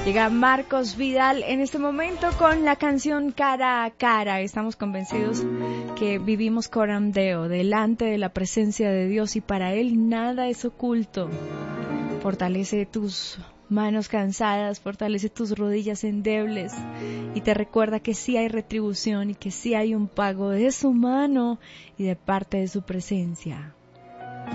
Llega Marcos Vidal en este momento con la canción Cara a Cara. Estamos convencidos que vivimos coram Deo, delante de la presencia de Dios, y para Él nada es oculto. Fortalece tus manos cansadas, fortalece tus rodillas endebles y te recuerda que sí hay retribución y que sí hay un pago de su mano y de parte de su presencia.